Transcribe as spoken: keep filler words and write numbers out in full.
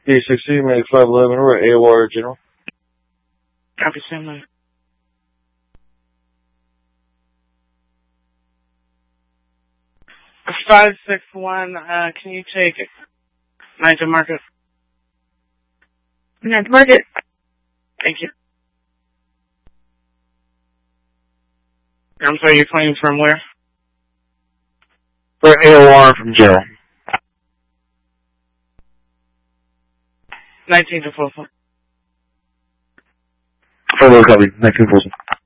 D sixty, make five eleven, we're at A O R General. Copy, Sam nine. five six one, uh, can you take nine to Market? nine to Market. Thank you. I'm sorry, you're calling from where? We're A O R from General. nineteen to Folsom. Further copy, nineteen Folsom.